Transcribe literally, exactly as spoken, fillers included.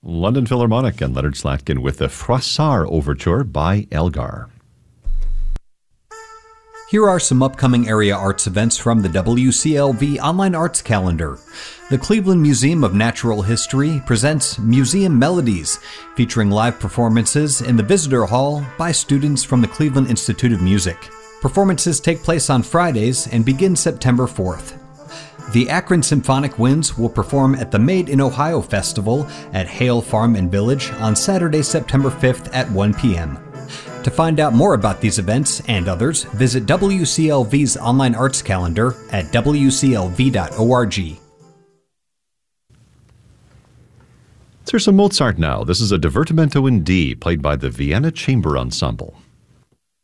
London Philharmonic and Leonard Slatkin with the Froissart Overture by Elgar. Here are some upcoming area arts events from the W C L V Online Arts Calendar. The Cleveland Museum of Natural History presents Museum Melodies, featuring live performances in the Visitor Hall by students from the Cleveland Institute of Music. Performances take place on Fridays and begin September fourth. The Akron Symphonic Winds will perform at the Made in Ohio Festival at Hale Farm and Village on Saturday, September fifth at one p.m. To find out more about these events and others, visit W C L V's online arts calendar at w c l v dot org. Here's some Mozart now. This is a Divertimento in D, played by the Vienna Chamber Ensemble.